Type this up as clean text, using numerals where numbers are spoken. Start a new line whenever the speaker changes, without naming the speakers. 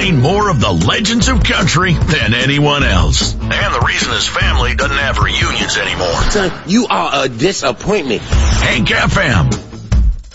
playing more of the legends of country than anyone else. And the reason his family doesn't have reunions anymore.
Son, you are a disappointment.
Hank FM.